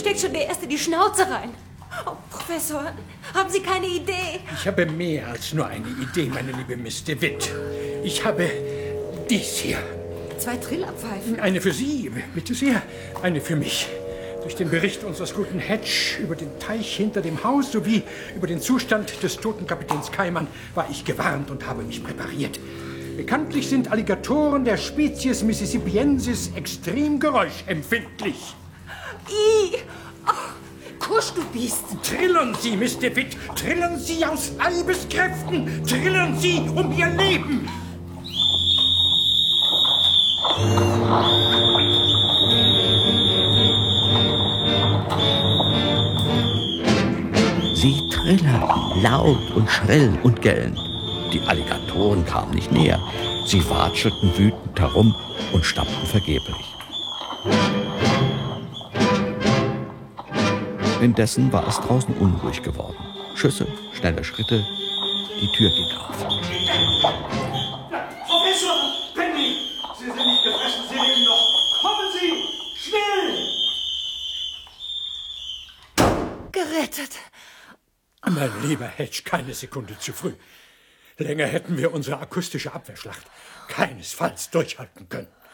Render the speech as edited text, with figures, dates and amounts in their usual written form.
steckt schon der Erste die Schnauze rein. Oh, Professor, haben Sie keine Idee? Ich habe mehr als nur eine Idee, meine liebe Miss DeWitt. Ich habe dies hier. 2 Trillerpfeifen. Eine für Sie, bitte sehr. Eine für mich. Durch den Bericht unseres guten Hedge über den Teich hinter dem Haus sowie über den Zustand des toten Kapitäns Keimann war ich gewarnt und habe mich präpariert. Bekanntlich sind Alligatoren der Spezies Mississippiensis extrem geräuschempfindlich. Ih! Oh, Kusch, du Biest! Trillern Sie, Miss DeWitt! Trillern Sie aus Leibeskräften! Trillern Sie um Ihr Leben! Sie trillerten laut und schrill und gellend. Die Alligatoren kamen nicht näher. Sie watschelten wütend herum und stampften vergeblich. Indessen war es draußen unruhig geworden. Schüsse, schnelle Schritte, die Tür ging auf. Professor! Penny! Sie sind nicht gefressen, Sie leben noch! Kommen Sie! Schnell! Gerettet! Mein lieber Hedge, keine Sekunde zu früh. Länger hätten wir unsere akustische Abwehrschlacht keinesfalls durchhalten können.